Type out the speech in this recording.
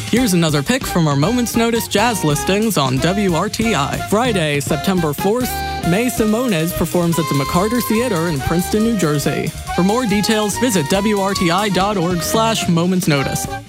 Here's another pick from our Moment's Notice jazz listings on WRTI. Friday, September 4th, May Simones performs at the McCarter Theater in Princeton, New Jersey. For more details, visit WRTI.org/momentsnotice.